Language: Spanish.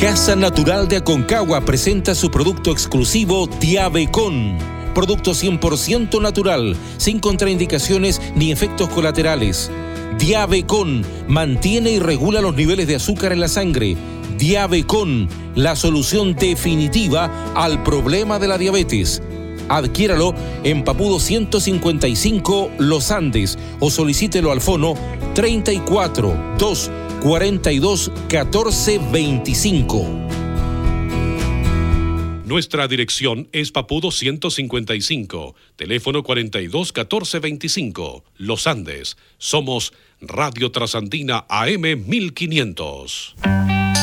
Casa Natural de Aconcagua presenta su producto exclusivo Diabecon. Producto 100% natural, sin contraindicaciones ni efectos colaterales. Diabecon mantiene y regula los niveles de azúcar en la sangre. Diabecon, la solución definitiva al problema de la diabetes. Adquiéralo en Papudo 155 Los Andes o solicítelo al fono 34 2 42 14 25. Nuestra dirección es Papudo 155, teléfono 42 14 25, Los Andes. Somos Radio Trasandina AM 1500.